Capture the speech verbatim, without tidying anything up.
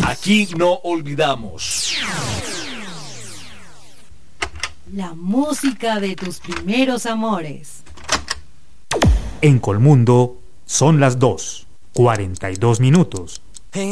Aquí no olvidamos. La música de tus primeros amores. En Colmundo son las dos, cuarenta y dos minutos.